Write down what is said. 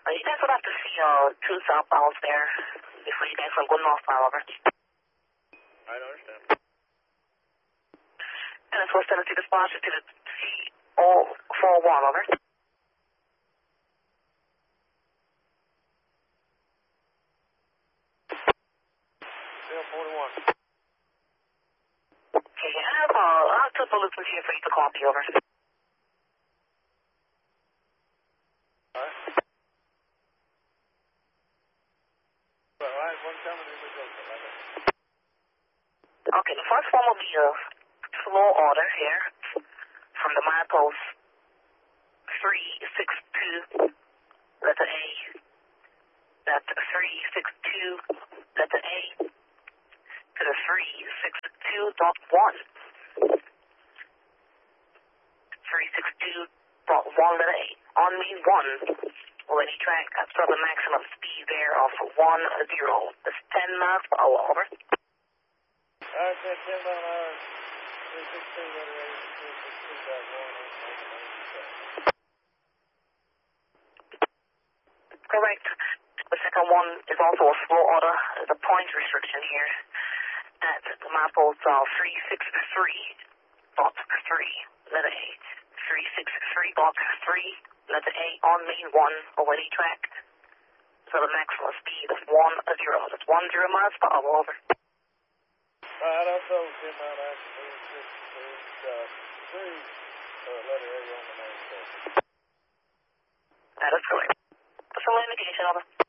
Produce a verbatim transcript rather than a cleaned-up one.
Uh, you guys would have to see uh, two southbounds there before you guys can go northbound, over. I don't understand. And it's four seven two response to the C O four one, over. Zero forty-one. Okay, I have, uh, I have two bullets in here for you to copy, over. Alright. Alright, one coming in, we go. Okay, the first one will be a slow order here from the milepost three six two, letter A. That's three six two, letter A, to the three six two dot one. three six two dot one, letter A. On main one, already track at the maximum speed there of one zero. That's ten miles per hour, over. Alright, ten miles an hour, three six two, letter A, three six two dot one. Correct. The second one is also a slow order. There's a point restriction here at the milepost uh, three six three dot three, letter A. three six three dot three, letter A, on main one, already track. So the maximum speed of one zero. That's one zero miles per hour, over. Alright, also ten mile an hour, three six two dot three, uh, letter A on the main station. That is correct. Facility indication, over.